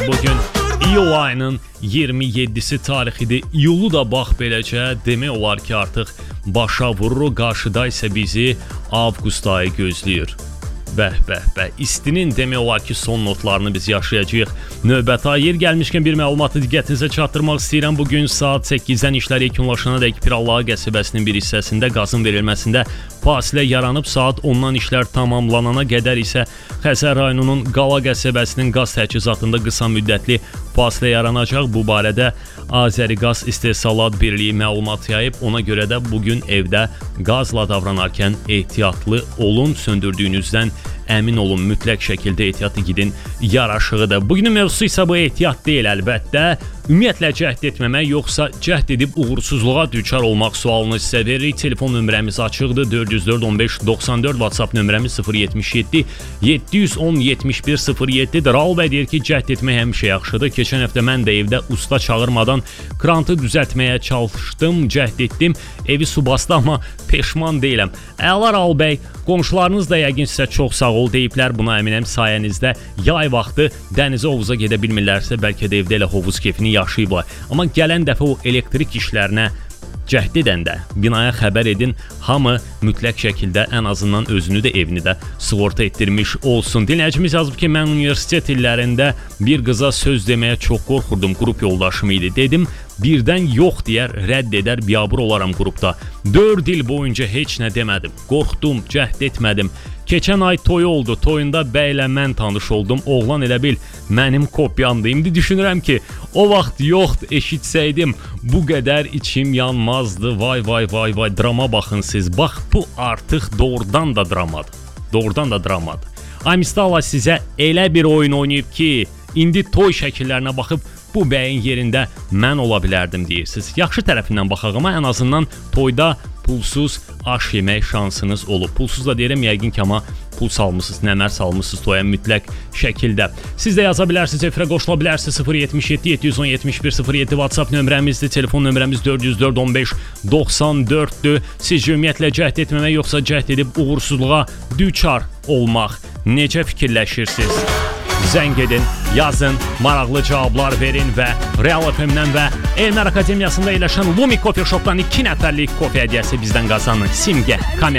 bugün iyul ayının 27-si tarixidir. İyulu da bax beləcə demək olar ki, artıq başa vurur, qarşıda isə bizi avqust ayı gözləyir. Bəh, istinin demək olar ki, son notlarını biz yaşayacağıq. Növbəti ay yer gəlmişkən bir məlumatı diqqətinizə çatdırmaq istəyirəm. Bugün saat 8-dən işlər yekunlaşana dək Pirallağı qəsəbəsinin bir hissəsində qazın verilməsində fasilə yaranıb. Saat 10-dan işlər tamamlanana qədər isə Xəzər rayonunun Qala qəsəbəsinin qaz təchizatında qısa müddətli fasilə yaranacaq. Bu barədə Azəriqaz İstehsalat Birliyi məlumat yayıb. Ona görə də bugün evdə qazla davranarkən ehtiyatlı olun, söndürdüyünüzdən əmin olun, mütləq şəkildə ehtiyatlı gidin yaraşığıdır. Bugünün mövzusu isə bu ehtiyat deyil əlbəttə. Ümumiyyətlə cəhd etməmək, yoxsa cəhd edib uğursuzluğa düçar olmaq sualını sizə veririk. Telefon nömrəmiz açıqdır, 404 15 94, WhatsApp nömrəmiz 077 710 71 07-dir. Raul bəy deyir ki, cəhd etmək həmişə yaxşıdır. Keçən həftə mən də evdə usta çağırmadan krantı düzəltməyə çalışdım, cəhd etdim. Evi su bastı, amma peşman deyiləm. Əla Raul bəy, qonşularınız da yəqin sizə çox sağ ol deyiblər. Buna əminəm, sayənizdə yay vaxtı dənizə, hovuza gedə bilmirlərsə, bəlkə də evdə elə hovuz keyfini yaşayıblar. Amma gələn dəfə o elektrik işlərinə cəhd edəndə binaya xəbər edin. Hamı mütləq şəkildə ən azından özünü də evini də sığorta etdirmiş olsun. Dinləyicimiz yazıb ki, mən universitet illərində bir qıza söz deməyə çox qorxurdum. Qrup yoldaşım idi. Dedim, birdən yox deyər, rədd edər, biabır olaram qrupda. 4 il boyunca heç nə demədim. Qorxdum, cəhd etmədim. Keçən ay toyu oldu. Toyunda bəylə mən tanış oldum. Oğlan elə bil mənim kopyamdı. İndi düşünürəm ki, o vaxt yoxdur, eşitsəydim bu qədər içim yanmazdı. Vay. Drama baxın siz. Bax, bu artıq doğrudan da dramadır. Doğrudan da dramadır. Amistala sizə elə bir oyun oynayıb ki, indi toy şəkillərinə baxıb bu bəyin yerində mən ola bilərdim deyirsiniz. Yaxşı tərəfindən baxaq, amma ən azından toyda pulsuz aş yemək şansınız olub. Pulsuz da deyirəm yəqin ki, amma pul salmısınız, nəmər salmısınız toya mütləq şəkildə. Siz də yaza bilərsiniz, efirə qoşula bilərsiniz. 077 710 71 07 WhatsApp nömrəmizdir. Telefon nömrəmiz 404 15 94-dür. Sizcə ümumiyyətlə cəhd etməmək, yoxsa cəhd edib uğursuzluğa düçar olmaq necə fikirləşirsiniz? Zəng edin, yazın, maraqlı cavablar verin və Real FM-dən və Elmlər Akademiyasında yerləşən Lumi Coffee Shop-dan 2 nəfərlik kofe hədiyyəsi bizdən qazanın. Simgə, Kamer